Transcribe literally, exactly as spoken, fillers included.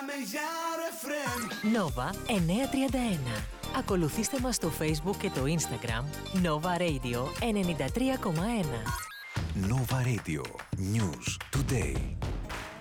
μιλάμε για ρεφρέν. Νόβα εννιακόσια τριάντα ένα. Ακολουθήστε μας στο Facebook και το Instagram Nova Radio ενενήντα τρία κόμμα ένα. Nova Radio. News Today.